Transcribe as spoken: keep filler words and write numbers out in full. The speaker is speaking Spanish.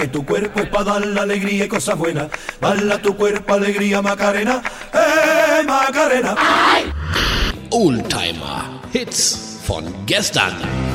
Que tu cuerpo es para dar la alegría y cosas buenas. Bala tu cuerpo, alegría, Macarena. ¡Eh, Macarena! Oldtimer Hits von gestern.